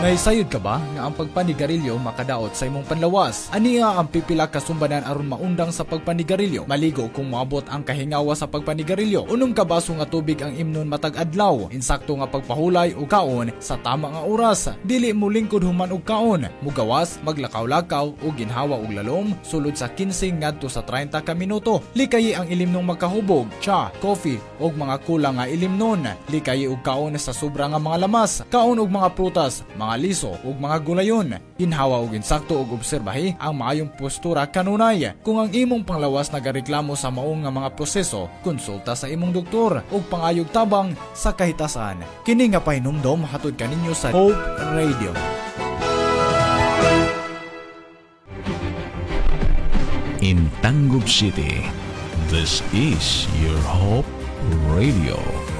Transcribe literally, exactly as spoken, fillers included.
Nahisayod ka ba nga ang pagpanigarilyo makadaot sa imong panlawas? Aniya ang pipila ka sumbanan aron maundang sa pagpanigarilyo? Maligo kung moabot ang kahingawa sa pagpanigarilyo. Unom ka baso nga tubig ang imnon matag adlaw. Insakto nga pagpahulay o kaon sa tama nga oras. Dili mo lingkod human og kaon. Mugawas, maglakaw-lakaw o ginhawa og lalom sulod sa quince ngadto sa treinta ka minuto. Likayi ang ilimnong magkahubog, cha, coffee og mga kulang nga ilimnon. Likayi og kaon sa sobra nga mga lamas. Kaon og mga prutas, mga liso ug mga gulayon. Ginhawa og insakto ug obserbahi ang maayong postura kanunay. Kung ang imong panglawas nagareklamo sa maong nga mga proseso, konsulta sa imong doktor ug pangayog tabang sa kahitasan. Kini nga pahinumdom hatod kaninyo sa Hope Radio. In Tangub City, this is your Hope Radio.